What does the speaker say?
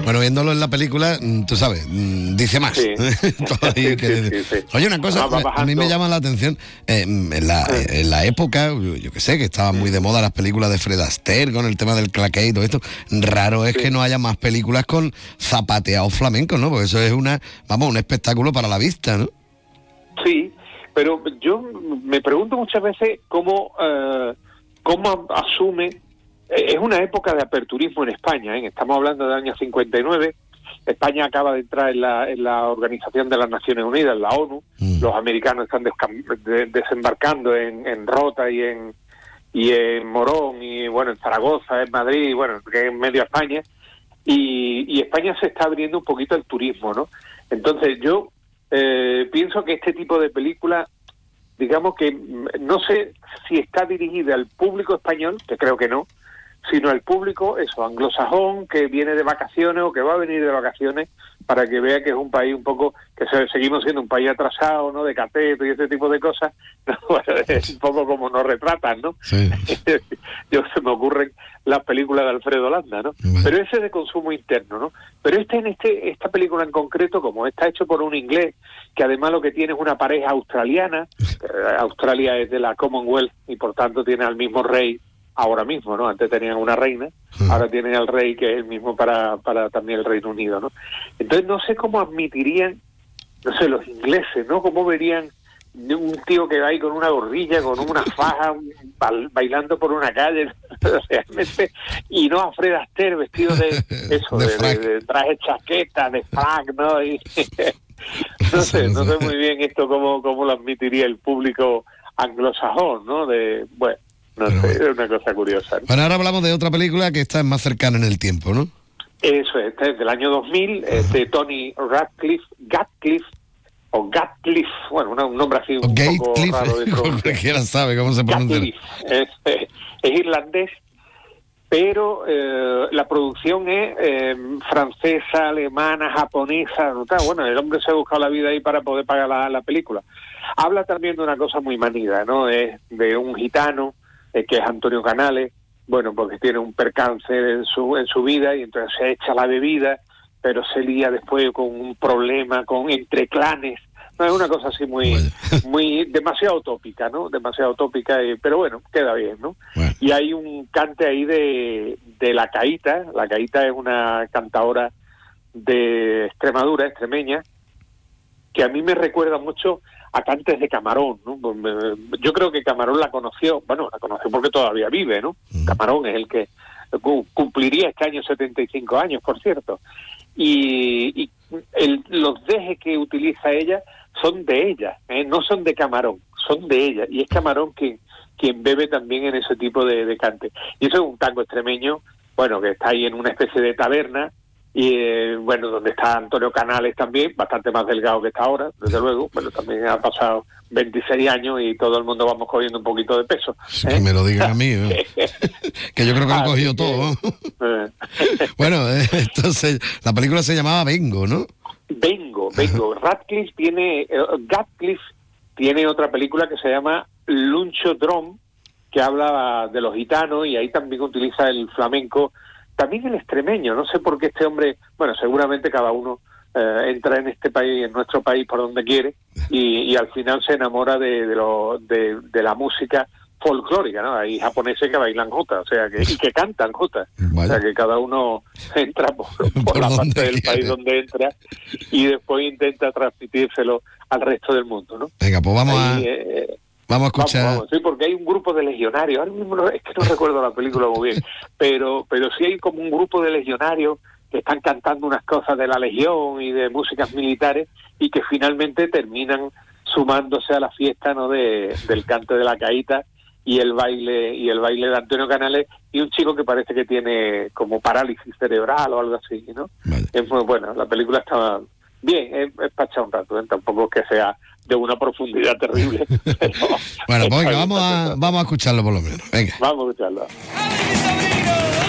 Bueno, viéndolo en la película, tú sabes, dice más. Sí. Sí. Oye, una cosa, a mí me llama la atención, en la época, yo que sé, que estaban muy de moda las películas de Fred Astaire con el tema del claqué y todo esto, raro es que no haya más películas con zapateados flamencos, ¿no? Porque eso es un espectáculo para la vista, ¿no? Sí, pero yo me pregunto muchas veces cómo asume. Es una época de aperturismo en España, ¿eh? Estamos hablando del año 59. España acaba de entrar en la Organización de las Naciones Unidas, en la ONU. Los americanos están desembarcando en Rota y en Morón, y bueno, en Zaragoza, en Madrid, bueno, que es en medio España. Y España se está abriendo un poquito al turismo, ¿no? Entonces yo pienso que este tipo de película, digamos que no sé si está dirigida al público español, que creo que no, sino al público, eso, anglosajón, que viene de vacaciones o que va a venir de vacaciones, para que vea que es un país un poco, que seguimos siendo un país atrasado, ¿no?, de cateto y ese tipo de cosas. Bueno, es un poco como nos retratan, ¿no? Sí. Se me ocurren las películas de Alfredo Landa, ¿no? Bueno. Pero ese es de consumo interno, ¿no? Pero esta película en concreto, como está hecho por un inglés, que además lo que tiene es una pareja australiana, Australia es de la Commonwealth y por tanto tiene al mismo rey ahora mismo, ¿no? Antes tenían una reina, ahora tienen al rey, que es el mismo para también el Reino Unido, ¿no? Entonces no sé cómo admitirían, no sé, los ingleses, ¿no? Cómo verían un tío que va ahí con una gorrilla, con una faja, bailando por una calle, realmente, y no a Fred Astaire vestido de traje chaqueta, de frac, ¿no? Y no sé muy bien esto cómo lo admitiría el público anglosajón, ¿no? No sé, es una cosa curiosa, ¿no? Bueno, ahora hablamos de otra película que está más cercana en el tiempo, ¿no? Eso es del año 2000, de Tony Gatcliffe, bueno, un nombre así un poco raro. Cualquiera sabe cómo se pronuncia. Es irlandés, pero la producción es francesa, alemana, japonesa, ¿no? Bueno, el hombre se ha buscado la vida ahí para poder pagar la película. Habla también de una cosa muy manida, ¿no? Es de un gitano, que es Antonio Canales, bueno, porque tiene un percance en su vida y entonces se echa la bebida, pero se lía después con un problema entre clanes. No, es una cosa así muy demasiado utópica, ¿no? Demasiado utópica, pero bueno, queda bien, ¿no? Bueno. Y hay un cante ahí de La Caíta. La Caíta es una cantadora de Extremadura, extremeña, que a mí me recuerda mucho a cantes de Camarón, ¿no? Yo creo que Camarón la conoció porque todavía vive, ¿no? Camarón es el que cumpliría este año 75 años, por cierto. Y los dejes que utiliza ella son de ella, no son de Camarón, son de ella. Y es Camarón quien bebe también en ese tipo de cante. Y eso es un tango extremeño, bueno, que está ahí en una especie de taberna, y bueno, donde está Antonio Canales también, bastante más delgado que está ahora, desde luego. Bueno, también ha pasado 26 años y todo el mundo vamos cogiendo un poquito de peso. Que me lo digan a mí, ¿no? Que yo creo que lo han cogido todo, ¿no? Bueno, entonces la película se llamaba Vengo, ¿no? Vengo. Gatcliffe tiene otra película que se llama Luncho Drum, que habla de los gitanos, y ahí también utiliza el flamenco, también el extremeño. No sé por qué este hombre, bueno, seguramente cada uno entra en este país, en nuestro país, por donde quiere, y al final se enamora de la música folclórica, ¿no? Hay japoneses que bailan jota, y que cantan jota. Vaya. O sea, que cada uno entra por la parte del país donde entra y después intenta transmitírselo al resto del mundo, ¿no? Venga, pues vamos a escuchar. Vamos, sí, porque hay un grupo de legionarios. Ahora mismo es que no recuerdo la película muy bien, pero sí hay como un grupo de legionarios que están cantando unas cosas de la legión y de músicas militares y que finalmente terminan sumándose a la fiesta, ¿no?, del cante de La Caíta y el baile de Antonio Canales, y un chico que parece que tiene como parálisis cerebral o algo así, ¿no? Vale. Es muy buena, la película está bien, es para echar un rato, tampoco es que sea de una profundidad terrible. Bueno, pues venga, vamos a escucharlo por lo menos. Venga. Vamos a escucharlo.